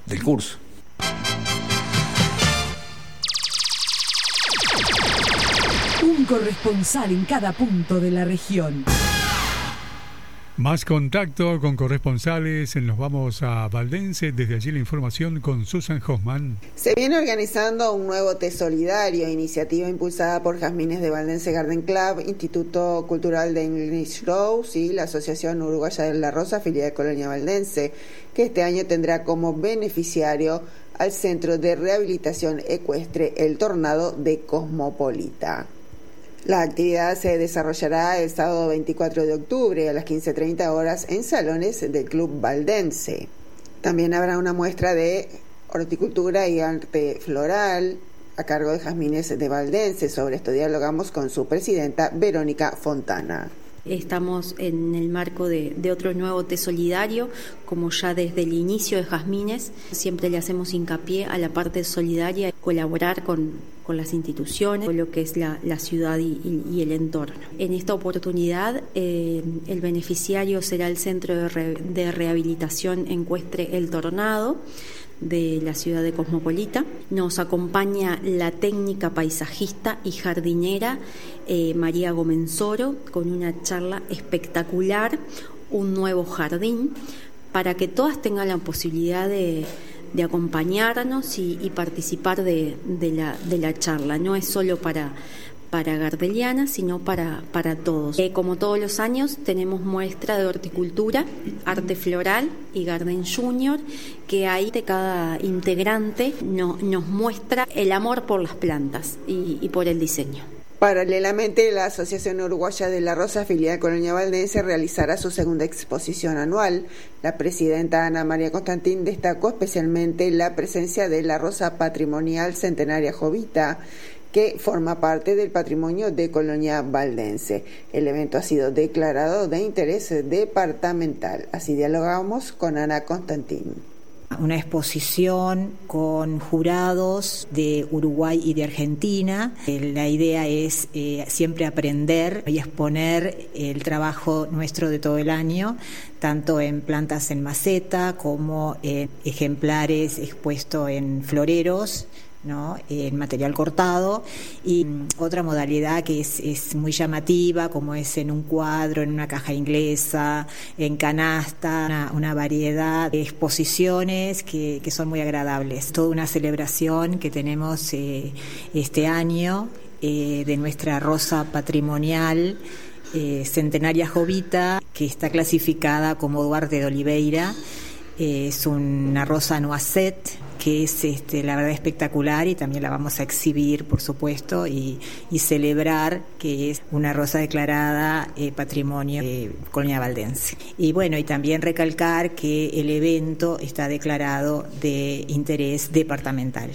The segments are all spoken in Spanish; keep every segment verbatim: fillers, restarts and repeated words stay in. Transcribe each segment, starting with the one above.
del curso. Un corresponsal en cada punto de la región. Más contacto con corresponsales, nos vamos a Valdense, desde allí la información con Susan Hoffman. Se viene organizando un nuevo té solidario, iniciativa impulsada por Jazmines de Valdense Garden Club, Instituto Cultural de English Rose y la Asociación Uruguaya de la Rosa, filial de Colonia Valdense, que este año tendrá como beneficiario al Centro de Rehabilitación Ecuestre El Tornado de Cosmopolita. La actividad se desarrollará el sábado veinticuatro de octubre a las quince treinta horas en salones del Club Valdense. También habrá una muestra de horticultura y arte floral a cargo de Jazmines de Valdense. Sobre esto dialogamos con su presidenta, Verónica Fontana. Estamos en el marco de, de otro nuevo té solidario, como ya desde el inicio de Jazmines, siempre le hacemos hincapié a la parte solidaria, colaborar con, con las instituciones, con lo que es la, la ciudad y, y, y el entorno. En esta oportunidad, eh, el beneficiario será el Centro de, Re, de Rehabilitación Ecuestre El Tornado, de la ciudad de Cosmopolita. Nos acompaña la técnica paisajista y jardinera eh, María Gomenzoro con una charla espectacular, un nuevo jardín, para que todas tengan la posibilidad de, de acompañarnos y, y participar de, de, la, de la charla. No es solo para para Gardeliana, sino para, para todos. Eh, como todos los años, tenemos muestra de horticultura, arte floral y Garden Junior, que ahí de cada integrante no, nos muestra el amor por las plantas y, y por el diseño. Paralelamente, la Asociación Uruguaya de la Rosa, filial de Colonia Valdense, realizará su segunda exposición anual. La presidenta Ana María Constantín destacó especialmente la presencia de la rosa patrimonial centenaria Jovita, que forma parte del patrimonio de Colonia Valdense. El evento ha sido declarado de interés departamental. Así dialogamos con Ana Constantín. Una exposición con jurados de Uruguay y de Argentina. La idea es eh, siempre aprender y exponer el trabajo nuestro de todo el año, tanto en plantas en maceta como en ejemplares expuestos en floreros, ¿no?, en material cortado, y otra modalidad que es, es muy llamativa, como es en un cuadro, en una caja inglesa, en canasta, una, una variedad de exposiciones que, que son muy agradables. Toda una celebración que tenemos eh, este año eh, de nuestra rosa patrimonial eh, centenaria Jovita, que está clasificada como Duarte de Oliveira. Eh, es una rosa noisette que es este, la verdad espectacular, y también la vamos a exhibir, por supuesto, y, y celebrar que es una rosa declarada eh, patrimonio de Colonia Valdense. Y bueno, y también recalcar que el evento está declarado de interés departamental.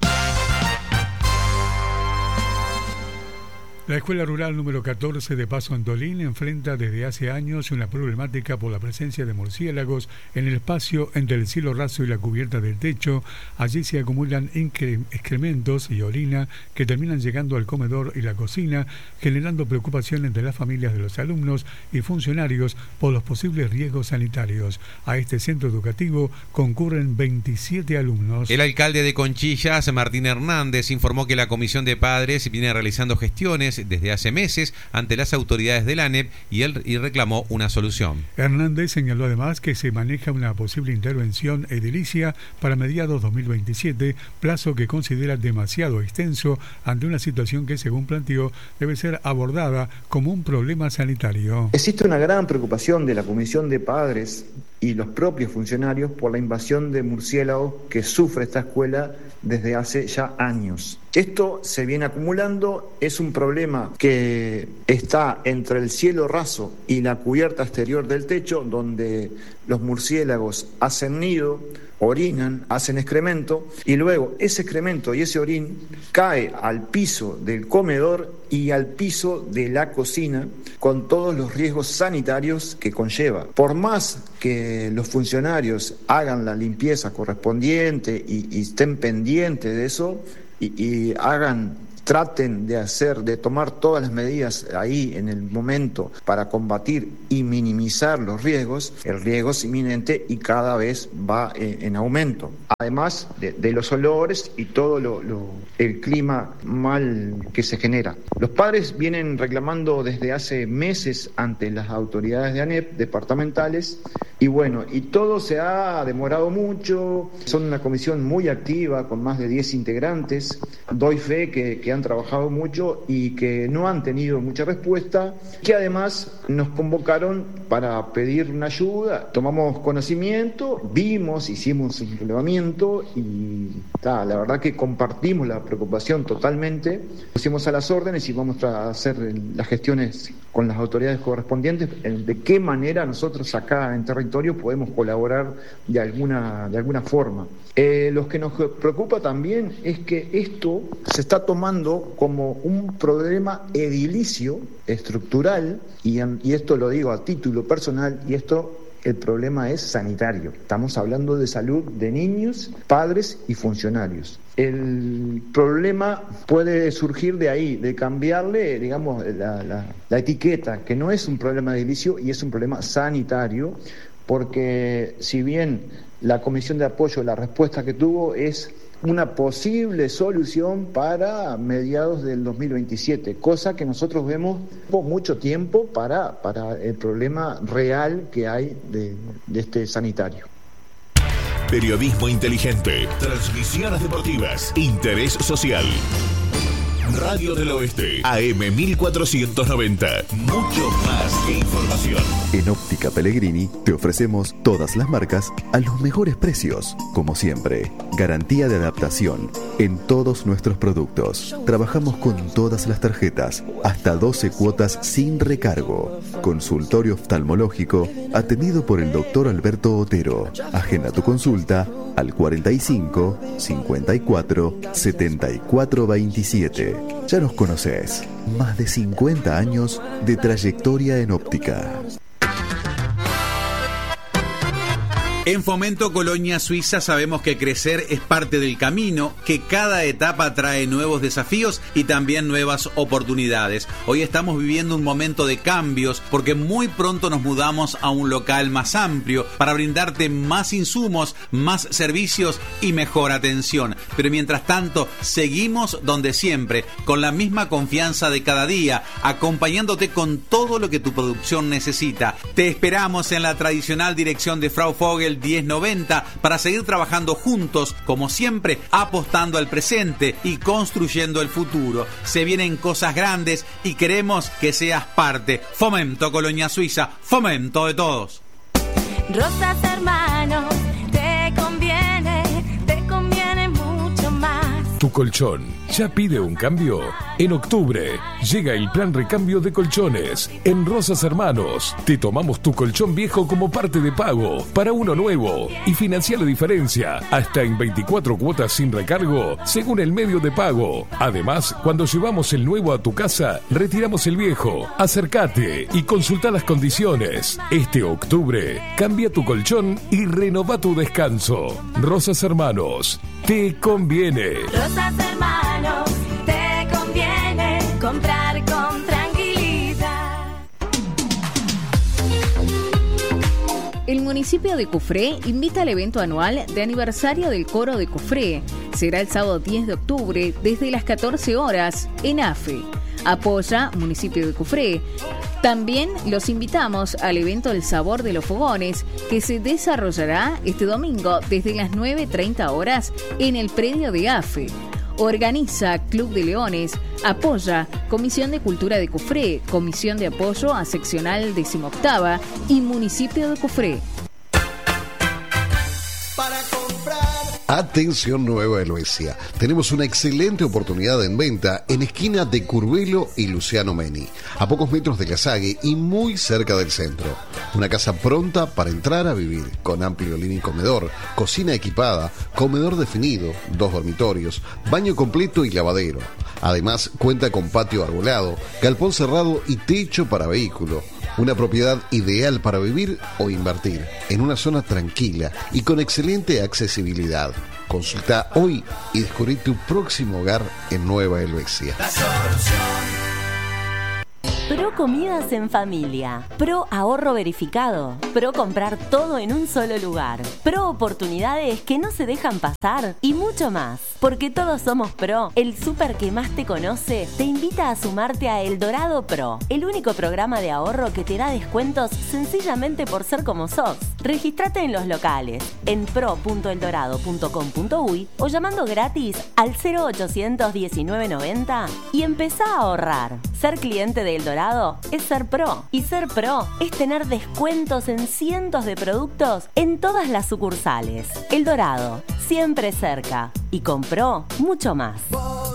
La Escuela Rural número catorce de Paso Antolín enfrenta desde hace años una problemática por la presencia de murciélagos en el espacio entre el cielo raso y la cubierta del techo. Allí se acumulan excrementos y orina que terminan llegando al comedor y la cocina, generando preocupación entre las familias de los alumnos y funcionarios por los posibles riesgos sanitarios. A este centro educativo concurren veintisiete alumnos. El alcalde de Conchillas, Martín Hernández, informó que la Comisión de Padres viene realizando gestiones desde hace meses ante las autoridades del A N E P y él y reclamó una solución. Hernández señaló además que se maneja una posible intervención edilicia para mediados dos mil veintisiete, plazo que considera demasiado extenso ante una situación que, según planteó, debe ser abordada como un problema sanitario. Existe una gran preocupación de la Comisión de Padres y los propios funcionarios por la invasión de murciélagos que sufre esta escuela desde hace ya años. Esto se viene acumulando, es un problema que está entre el cielo raso y la cubierta exterior del techo, donde los murciélagos hacen nido, orinan, hacen excremento, y luego ese excremento y ese orín cae al piso del comedor y al piso de la cocina, con todos los riesgos sanitarios que conlleva. Por más que los funcionarios hagan la limpieza correspondiente y, y estén pendientes de eso, y, y hagan traten de hacer, de tomar todas las medidas ahí en el momento para combatir y minimizar los riesgos, el riesgo es inminente y cada vez va en, en aumento. Además de, de los olores y todo lo, lo, el clima mal que se genera. Los padres vienen reclamando desde hace meses ante las autoridades de ANEP departamentales y bueno, y todo se ha demorado mucho. Son una comisión muy activa con más de diez integrantes. Doy fe que, que han trabajado mucho y que no han tenido mucha respuesta, que además nos convocaron para pedir una ayuda. Tomamos conocimiento, vimos, hicimos un relevamiento y ta, la verdad que compartimos la preocupación totalmente. Pusimos a las órdenes y vamos a hacer las gestiones con las autoridades correspondientes de qué manera nosotros acá en territorio podemos colaborar de alguna, de alguna forma. Eh, lo que nos preocupa también es que esto se está tomando como un problema edilicio, estructural, y, y esto lo digo a título personal, y esto, el problema es sanitario. Estamos hablando de salud de niños, padres y funcionarios. El problema puede surgir de ahí, de cambiarle, digamos, la, la, la etiqueta, que no es un problema de edilicio y es un problema sanitario, porque si bien la comisión de apoyo, la respuesta que tuvo es una posible solución para mediados del dos mil veintisiete, cosa que nosotros vemos por mucho tiempo para, para el problema real que hay de, de este sanitario. Periodismo inteligente, transmisiones deportivas, interés social. Radio del Oeste, A M mil cuatrocientos noventa. Mucho más que información. En Óptica Pellegrini te ofrecemos todas las marcas a los mejores precios. Como siempre, garantía de adaptación en todos nuestros productos. Trabajamos con todas las tarjetas, hasta doce cuotas sin recargo. Consultorio oftalmológico atendido por el doctor Alberto Otero. Agenda tu consulta al cuarenta y cinco, cincuenta y cuatro, setenta y cuatro veintisiete. Ya nos conocés. Más de cincuenta años de trayectoria en óptica. En Fomento Colonia Suiza sabemos que crecer es parte del camino, que cada etapa trae nuevos desafíos y también nuevas oportunidades. Hoy estamos viviendo un momento de cambios porque muy pronto nos mudamos a un local más amplio para brindarte más insumos, más servicios y mejor atención. Pero mientras tanto, seguimos donde siempre, con la misma confianza de cada día, acompañándote con todo lo que tu producción necesita. Te esperamos en la tradicional dirección de Frau Vogel diez noventa para seguir trabajando juntos, como siempre, apostando al presente y construyendo el futuro. Se vienen cosas grandes y queremos que seas parte. Fomento Colonia Suiza, fomento de todos. Rosas Hermanos, te conviene, te conviene mucho más. Tu colchón ya pide un cambio. En octubre llega el plan recambio de colchones. En Rosas Hermanos te tomamos tu colchón viejo como parte de pago para uno nuevo y financia la diferencia hasta en veinticuatro cuotas sin recargo según el medio de pago. Además, cuando llevamos el nuevo a tu casa, retiramos el viejo. Acércate y consulta las condiciones. Este octubre cambia tu colchón y renova tu descanso. Rosas Hermanos, te conviene. Rosas Hermanos, te conviene comprar con tranquilidad. El municipio de Cufré invita al evento anual de aniversario del coro de Cufré. Será el sábado diez de octubre desde las catorce horas en AFE. Apoya municipio de Cufré. También los invitamos al evento El Sabor de los Fogones, que se desarrollará este domingo desde las nueve treinta horas en el predio de AFE. Organiza Club de Leones, apoya Comisión de Cultura de Cufré, Comisión de Apoyo a Seccional decimoctava y Municipio de Cufré. Atención Nueva Helvecia, tenemos una excelente oportunidad en venta en esquina de Curvelo y Luciano Meni, a pocos metros de Casague y muy cerca del centro. Una casa pronta para entrar a vivir, con amplio living comedor, cocina equipada, comedor definido, dos dormitorios, baño completo y lavadero. Además cuenta con patio arbolado, galpón cerrado y techo para vehículo. Una propiedad ideal para vivir o invertir, en una zona tranquila y con excelente accesibilidad. Consulta hoy y descubrí tu próximo hogar en Nueva Helvecia. Pro comidas en familia, pro ahorro verificado, pro comprar todo en un solo lugar, pro oportunidades que no se dejan pasar y mucho más. Porque todos somos pro, el súper que más te conoce te invita a sumarte a El Dorado Pro, el único programa de ahorro que te da descuentos sencillamente por ser como sos. Regístrate en los locales, en pro punto el dorado punto com punto uy o llamando gratis al cero ochocientos diecinueve noventa y empezá a ahorrar. Ser cliente de El Dorado es ser pro. Y ser pro es tener descuentos en cientos de productos en todas las sucursales. El Dorado, siempre cerca. Y con Pro, mucho más.